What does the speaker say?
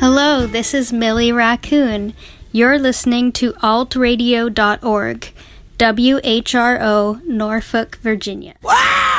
Hello, this is Millie Raccoon. You're listening to altradio.org, WHRO, Norfolk, Virginia. Wow!